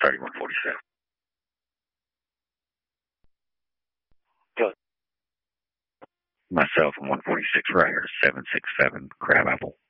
3147. Good. Myself and 146 Rider, 767 Crabapple.